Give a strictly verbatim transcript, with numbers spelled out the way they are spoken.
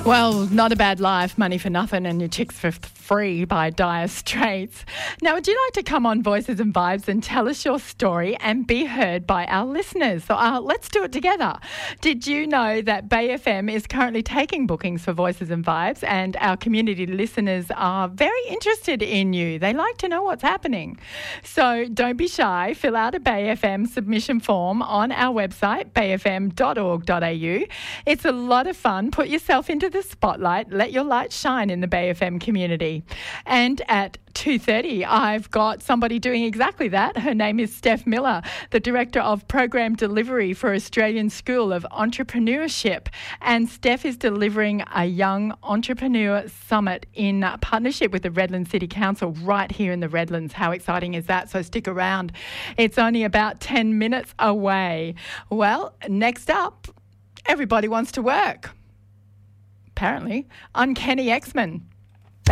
Well, Not a Bad Life, Money for Nothing and Your Chicks for Free by Dire Straits. Now, would you like to come on Voices and Vibes and tell us your story and be heard by our listeners? So uh, let's do it together. Did you know that Bay F M is currently taking bookings for Voices and Vibes, and our community listeners are very interested in you? They like to know what's happening. So don't be shy. Fill out a Bay F M submission form on our website, bay f m dot org dot a u. It's a lot of fun. Put yourself into the spotlight. Let your light shine in the Bay F M community. And at two thirty, I've got somebody doing exactly that. Her name is Steph Miller, the Director of Program Delivery for Australian School of Entrepreneurship. And Steph is delivering a Young Entrepreneur Summit in partnership with the Redlands City Council right here in the Redlands. How exciting is that? So stick around. It's only about ten minutes away. Well, next up, everybody wants to work. Apparently, Uncanny X-Men.